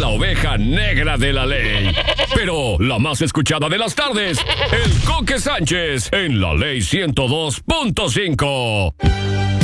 oveja negra de la ley. Pero la más escuchada de las tardes, el Coque Sánchez, en la Ley 102.5.